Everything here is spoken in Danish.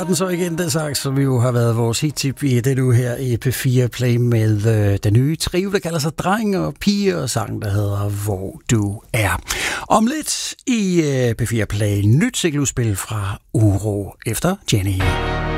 var den så igen, den sang, som jo har været vores hit-tip i den uge her i P4 Play med den nye trio, der kalder sig Dreng og Pige, og sangen, der hedder Hvor du er. Om lidt i P4 Play nyt singeludspil fra Uro efter Jenny.